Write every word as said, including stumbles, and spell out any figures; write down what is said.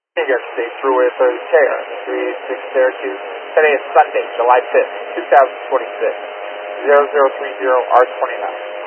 Against State Thruway thirty K R three eighty-six Syracuse. Today is Sunday, July fifth, two thousand twenty-six. zero zero three zero R twenty-nine.